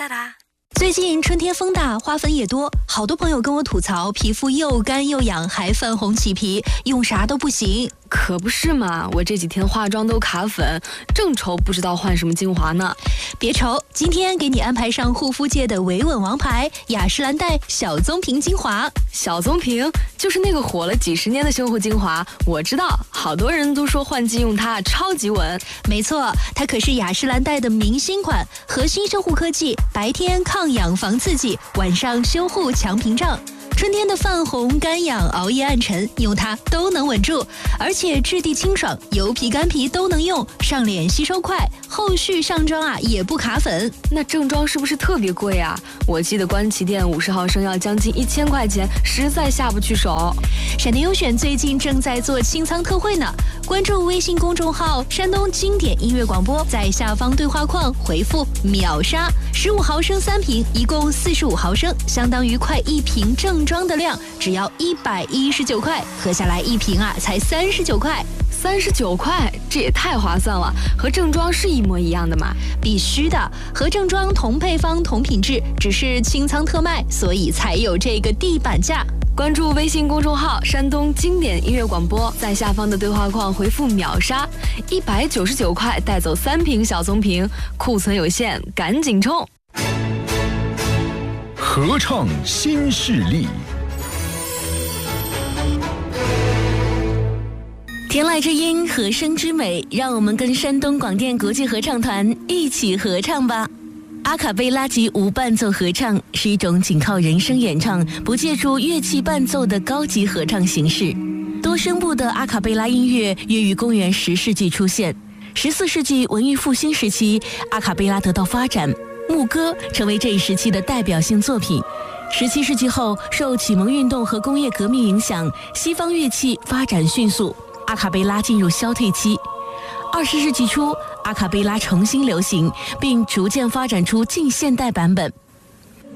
哒哒。 最近春天风大，花粉也多，好多朋友跟我吐槽皮肤又干又痒，还泛红起皮，用啥都不行。 可不是嘛，我这几天化妆都卡粉，正愁不知道换什么精华呢。 别愁，今天给你安排上护肤界的维稳王牌雅诗兰黛小棕瓶精华。 小棕瓶就是那个火了几十年的修护精华，我知道，好多人都说换季用它超级稳。 没错，它可是雅诗兰黛的明星款，核心修护科技，白天抗氧防刺激，晚上修护强屏障。春天的泛红、干痒、熬夜暗沉，用它都能稳住，而且质地清爽，油皮干皮都能用，上脸吸收快，后续上妆也不卡粉。 那正装是不是特别贵啊？我记得官旗店50毫升要将近1000块钱，实在下不去手。 闪电优选最近正在做清仓特惠呢，关注微信公众号山东经典音乐广播，在下方对话框回复秒杀，15毫升3瓶，一共45毫升，相当于快1瓶正装的量，只要119块，喝下来1瓶才39块。 39块，这也太划算了，和正装是一模一样的吗？ 必须的，和正装同配方同品质，只是清仓特卖，所以才有这个地板价。 关注微信公众号山东经典音乐广播，在下方的对话框回复秒杀，199块带走3瓶小棕瓶，库存有限，赶紧冲！ 合唱新势力。 天籁之音，和声之美，让我们跟山东广电国际合唱团一起合唱吧。阿卡贝拉级无伴奏合唱是一种仅靠人声演唱，不借助乐器伴奏的高级合唱形式。多声部的阿卡贝拉音乐约于公元10世纪出现。14世纪文艺复兴时期，阿卡贝拉得到发展，牧歌成为这一时期的代表性作品。17世纪后，受启蒙运动和工业革命影响，西方乐器发展迅速，阿卡贝拉进入消退期。20世纪初，阿卡贝拉重新流行，并逐渐发展出近现代版本。